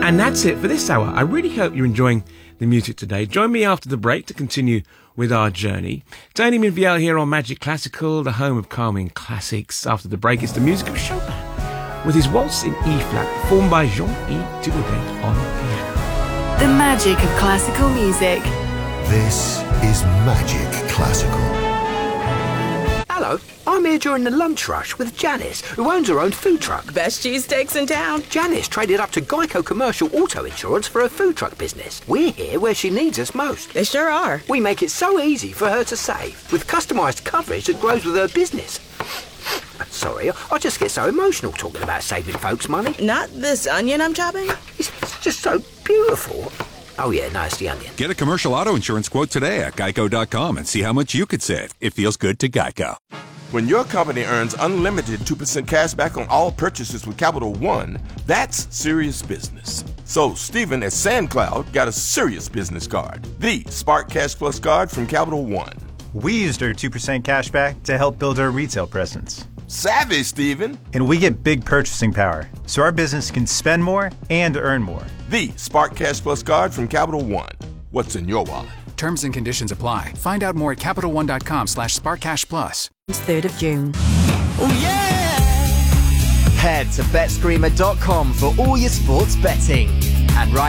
And that's it for this hour. I really hope you're enjoying the music today. Join me after the break to continue with our journey. Tony Minviel here on Magic Classical, the home of calming classics. After the break, it's the music of Chopin with his waltz in E-flat, performed by Jean-E Dugardin on piano. The magic of classical music. This is Magic Classical. Hello, I'm here during the lunch rush with Janice, who owns her own food truck. Best cheesesteaks in town. Janice traded up to Geico Commercial Auto Insurance for her food truck business. We're here where she needs us most. They sure are. We make it so easy for her to save, with customised coverage that grows with her business. Sorry, I just get so emotional talking about saving folks money. Not this onion I'm chopping? It's just so beautiful. Oh yeah, no, it's the onion. Get a commercial auto insurance quote today at geico.com and see how much you could save. It feels good to Geico. When your company earns unlimited 2% cash back on all purchases with Capital One, that's serious business. So Stephen at SandCloud got a serious business card, the Spark Cash Plus card from Capital One. We used our 2% cash back to help build our retail presence. Savvy, Stephen. And we get big purchasing power, so our business can spend more and earn more. The Spark Cash Plus card from Capital One. What's in your wallet? Terms and conditions apply. Find out more at CapitalOne.com/SparkCashPlus. 3rd of June. Oh yeah! Head to BetScreamer.com for all your sports betting. And right